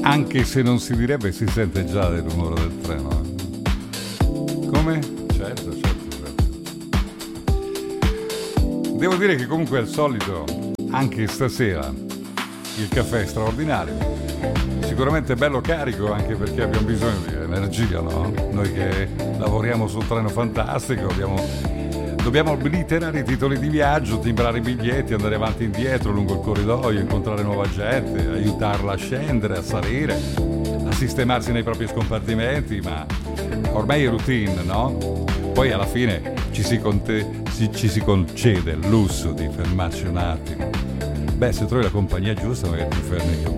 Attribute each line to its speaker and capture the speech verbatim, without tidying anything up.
Speaker 1: Anche se non si direbbe, si sente già il rumore del treno. eh. Come? Certo, certo, certo. Devo dire che comunque al solito, anche stasera, il caffè è straordinario. Sicuramente bello carico, anche perché abbiamo bisogno di energia, no? Noi che lavoriamo sul treno fantastico abbiamo... Dobbiamo obliterare i titoli di viaggio, timbrare i biglietti, andare avanti e indietro lungo il corridoio, incontrare nuova gente, aiutarla a scendere, a salire, a sistemarsi nei propri scompartimenti, ma ormai è routine, no? Poi alla fine ci si, conte- ci, ci si concede il lusso di fermarci un attimo. Beh, se trovi la compagnia giusta magari ti fermi